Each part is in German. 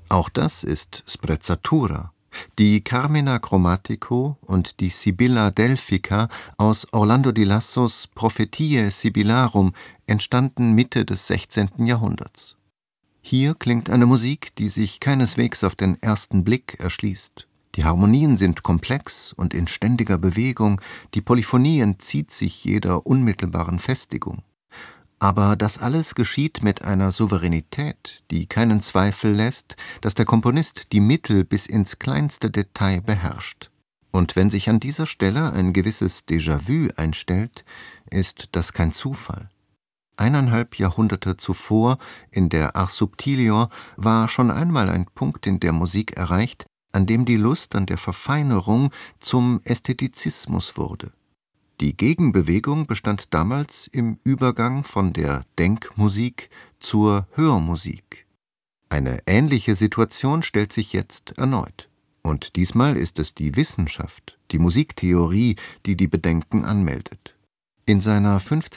Auch das ist Sprezzatura. Die Carmina Chromatico und die Sibylla Delphica aus Orlando di Lassos Prophetiae Sibyllarum entstanden Mitte des 16. Jahrhunderts. Hier klingt eine Musik, die sich keineswegs auf den ersten Blick erschließt. Die Harmonien sind komplex und in ständiger Bewegung, die Polyphonie entzieht sich jeder unmittelbaren Festigung. Aber das alles geschieht mit einer Souveränität, die keinen Zweifel lässt, dass der Komponist die Mittel bis ins kleinste Detail beherrscht. Und wenn sich an dieser Stelle ein gewisses Déjà-vu einstellt, ist das kein Zufall. 1,5 Jahrhunderte zuvor, in der Ars Subtilior, war schon einmal ein Punkt in der Musik erreicht, an dem die Lust an der Verfeinerung zum Ästhetizismus wurde. Die Gegenbewegung bestand damals im Übergang von der Denkmusik zur Hörmusik. Eine ähnliche Situation stellt sich jetzt erneut. Und diesmal ist es die Wissenschaft, die Musiktheorie, die die Bedenken anmeldet. In seiner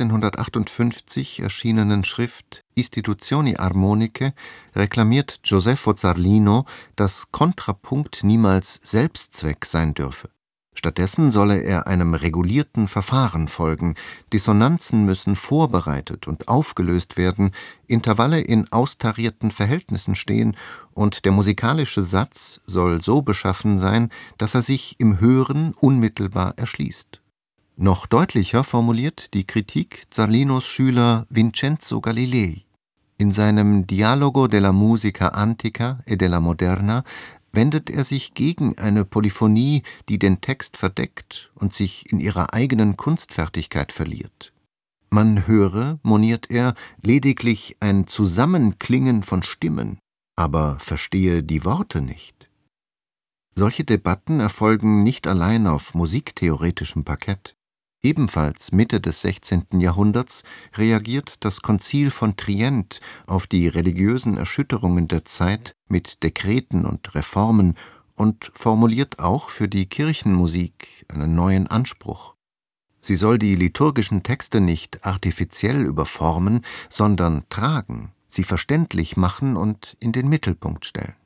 1558 erschienenen Schrift Istituzioni Armoniche reklamiert Josefo Zarlino, dass Kontrapunkt niemals Selbstzweck sein dürfe. Stattdessen solle er einem regulierten Verfahren folgen, Dissonanzen müssen vorbereitet und aufgelöst werden, Intervalle in austarierten Verhältnissen stehen, und der musikalische Satz soll so beschaffen sein, dass er sich im Hören unmittelbar erschließt. Noch deutlicher formuliert die Kritik Zarlinos Schüler Vincenzo Galilei. In seinem Dialogo della musica antica e della moderna wendet er sich gegen eine Polyphonie, die den Text verdeckt und sich in ihrer eigenen Kunstfertigkeit verliert. Man höre, moniert er, lediglich ein Zusammenklingen von Stimmen, aber verstehe die Worte nicht. Solche Debatten erfolgen nicht allein auf musiktheoretischem Parkett. Ebenfalls Mitte des 16. Jahrhunderts reagiert das Konzil von Trient auf die religiösen Erschütterungen der Zeit mit Dekreten und Reformen und formuliert auch für die Kirchenmusik einen neuen Anspruch. Sie soll die liturgischen Texte nicht artifiziell überformen, sondern tragen, sie verständlich machen und in den Mittelpunkt stellen.